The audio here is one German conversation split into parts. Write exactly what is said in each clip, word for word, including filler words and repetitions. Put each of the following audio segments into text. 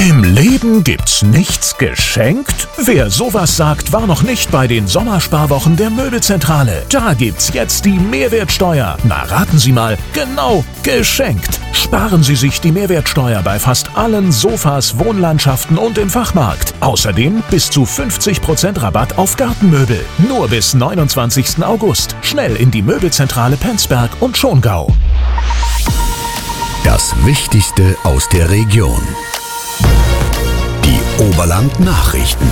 Im Leben gibt's nichts geschenkt? Wer sowas sagt, war noch nicht bei den Sommersparwochen der Möbelzentrale. Da gibt's jetzt die Mehrwertsteuer. Na, raten Sie mal, genau, geschenkt. Sparen Sie sich die Mehrwertsteuer bei fast allen Sofas, Wohnlandschaften und im Fachmarkt. Außerdem bis zu fünfzig Prozent Rabatt auf Gartenmöbel. Nur bis neunundzwanzigsten August. Schnell in die Möbelzentrale Penzberg und Schongau. Das Wichtigste aus der Region. Die Oberland-Nachrichten.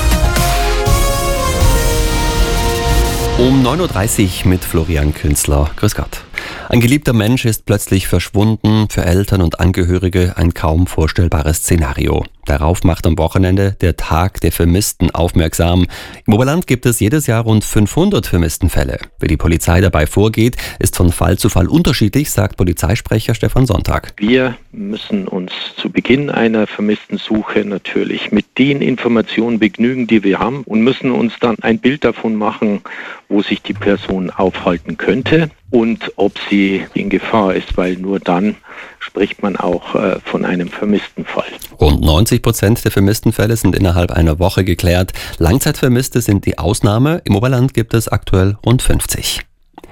Um neun Uhr dreißig mit Florian Künzler. Grüß Gott. Ein geliebter Mensch ist plötzlich verschwunden. Für Eltern und Angehörige ein kaum vorstellbares Szenario. Darauf macht am Wochenende der Tag der Vermissten aufmerksam. Im Oberland gibt es jedes Jahr rund fünfhundert Vermisstenfälle. Wie die Polizei dabei vorgeht, ist von Fall zu Fall unterschiedlich, sagt Polizeisprecher Stefan Sonntag. Wir müssen uns zu Beginn einer Vermisstensuche natürlich mit den Informationen begnügen, die wir haben, und müssen uns dann ein Bild davon machen, wo sich die Person aufhalten könnte und ob sie in Gefahr ist, weil nur dann spricht man auch äh, von einem Vermisstenfall. Rund neunzig Prozent der Vermisstenfälle sind innerhalb einer Woche geklärt. Langzeitvermisste sind die Ausnahme. Im Oberland gibt es aktuell rund fünfzig.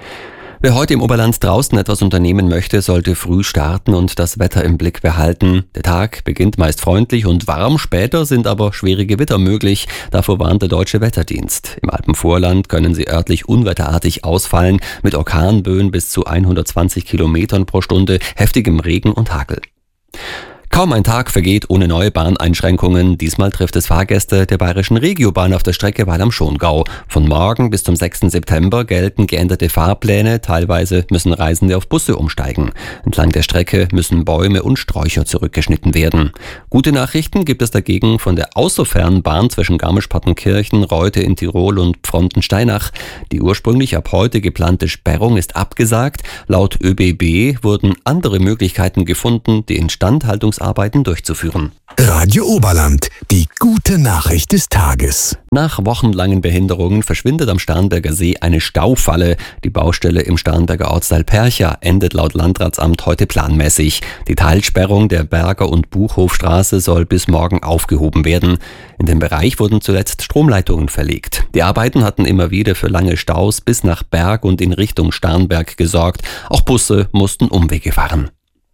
Wer heute im Oberland draußen etwas unternehmen möchte, sollte früh starten und das Wetter im Blick behalten. Der Tag beginnt meist freundlich und warm, später sind aber schwere Gewitter möglich. Davor warnt der Deutsche Wetterdienst. Im Alpenvorland können sie örtlich unwetterartig ausfallen, mit Orkanböen bis zu hundertzwanzig Kilometern pro Stunde, heftigem Regen und Hagel. Kaum ein Tag vergeht ohne neue Bahneinschränkungen. Diesmal trifft es Fahrgäste der Bayerischen Regiobahn auf der Strecke Weil am Schongau. Von morgen bis zum sechsten September gelten geänderte Fahrpläne. Teilweise müssen Reisende auf Busse umsteigen. Entlang der Strecke müssen Bäume und Sträucher zurückgeschnitten werden. Gute Nachrichten gibt es dagegen von der Außerfernbahn zwischen Garmisch-Partenkirchen, Reute in Tirol und Pfronten-Steinach. Die ursprünglich ab heute geplante Sperrung ist abgesagt. Laut ÖBB wurden andere Möglichkeiten gefunden, die Instandhaltungs Arbeiten durchzuführen. Radio Oberland, die gute Nachricht des Tages. Nach wochenlangen Behinderungen verschwindet am Starnberger See eine Staufalle. Die Baustelle im Starnberger Ortsteil Percha endet laut Landratsamt heute planmäßig. Die Teilsperrung der Berger- und Buchhofstraße soll bis morgen aufgehoben werden. In dem Bereich wurden zuletzt Stromleitungen verlegt. Die Arbeiten hatten immer wieder für lange Staus bis nach Berg und in Richtung Starnberg gesorgt. Auch Busse mussten Umwege fahren.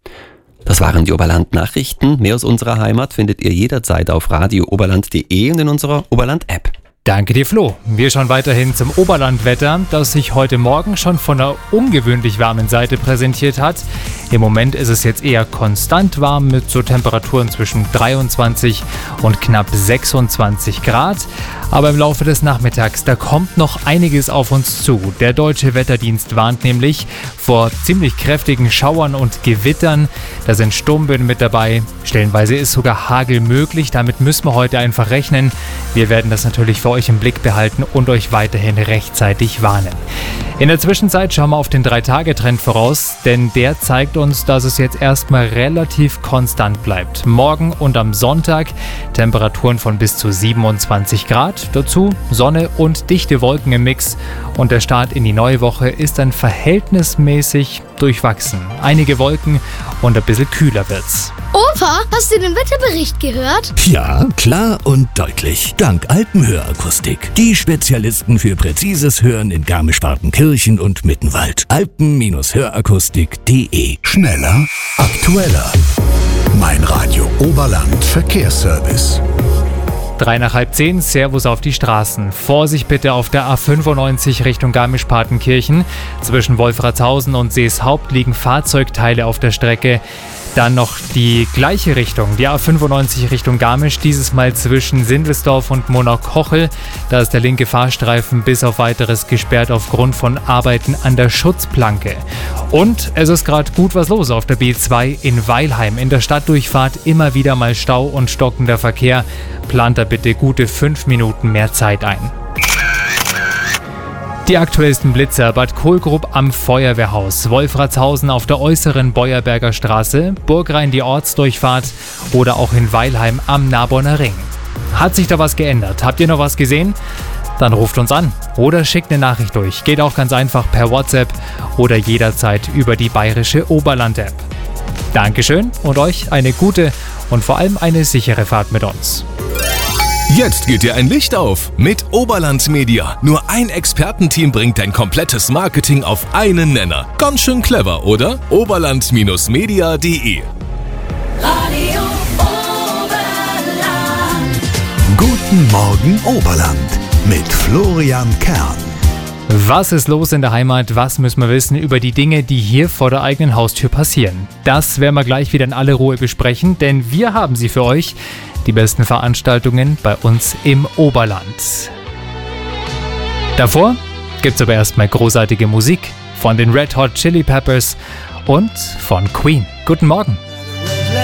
Das waren die Oberland-Nachrichten. Mehr aus unserer Heimat findet ihr jederzeit auf radio oberland punkt de und in unserer Oberland-App. Danke dir, Flo. Wir schauen weiterhin zum Oberlandwetter, das sich heute Morgen schon von einer ungewöhnlich warmen Seite präsentiert hat. Im Moment ist es jetzt eher konstant warm mit so Temperaturen zwischen dreiundzwanzig und knapp sechsundzwanzig Grad. Aber im Laufe des Nachmittags, da kommt noch einiges auf uns zu. Der Deutsche Wetterdienst warnt nämlich vor ziemlich kräftigen Schauern und Gewittern. Da sind Sturmböen mit dabei. Stellenweise ist sogar Hagel möglich. Damit müssen wir heute einfach rechnen. Wir werden das natürlich für euch im Blick behalten und euch weiterhin rechtzeitig warnen. In der Zwischenzeit schauen wir auf den drei Tage Trend voraus, denn der zeigt uns, dass es jetzt erstmal relativ konstant bleibt. Morgen und am Sonntag Temperaturen von bis zu siebenundzwanzig Grad, dazu Sonne und dichte Wolken im Mix und der Start in die neue Woche ist dann verhältnismäßig durchwachsen. Einige Wolken und ein bisschen kühler wird's. Opa, hast du den Wetterbericht gehört? Ja, klar und deutlich. Dank Alpenhörakustik. Die Spezialisten für präzises Hören in Garmisch-Partenkirchen und Mittenwald. alpen hörakustik punkt de. Schneller, aktueller. Mein Radio Oberland Verkehrsservice. Drei nach halb zehn, Servus auf die Straßen. Vorsicht bitte auf der A fünfundneunzig Richtung Garmisch-Partenkirchen. Zwischen Wolfratshausen und Seeshaupt liegen Fahrzeugteile auf der Strecke. Dann noch die gleiche Richtung, die A fünfundneunzig Richtung Garmisch, dieses Mal zwischen Sindelsdorf und Monau-Kochel. Da ist der linke Fahrstreifen bis auf weiteres gesperrt aufgrund von Arbeiten an der Schutzplanke. Und es ist gerade gut was los auf der B zwei in Weilheim. In der Stadtdurchfahrt immer wieder mal Stau und stockender Verkehr. Plant da bitte gute fünf Minuten mehr Zeit ein. Die aktuellsten Blitzer: Bad Kohlgrub am Feuerwehrhaus, Wolfratshausen auf der äußeren Beuerberger Straße, Burgrhein die Ortsdurchfahrt oder auch in Weilheim am Naborner Ring. Hat sich da was geändert? Habt ihr noch was gesehen? Dann ruft uns an oder schickt eine Nachricht durch. Geht auch ganz einfach per WhatsApp oder jederzeit über die bayerische Oberland-App. Dankeschön und euch eine gute und vor allem eine sichere Fahrt mit uns. Jetzt geht dir ein Licht auf mit Oberland Media. Nur ein Expertenteam bringt dein komplettes Marketing auf einen Nenner. Ganz schön clever, oder? oberland Media punkt de Radio Oberland. Guten Morgen Oberland mit Florian Kern. Was ist los in der Heimat? Was müssen wir wissen über die Dinge, die hier vor der eigenen Haustür passieren? Das werden wir gleich wieder in aller Ruhe besprechen, denn wir haben sie für euch. Die besten Veranstaltungen bei uns im Oberland. Davor gibt's aber erstmal großartige Musik von den Red Hot Chili Peppers und von Queen. Guten Morgen.